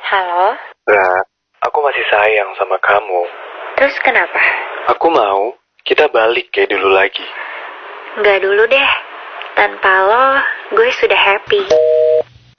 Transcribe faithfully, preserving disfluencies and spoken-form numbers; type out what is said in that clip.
Halo? Ra, aku masih sayang sama kamu. Terus kenapa? Aku mau kita balik kayak dulu lagi. Nggak dulu deh. Tanpa lo, gue sudah happy.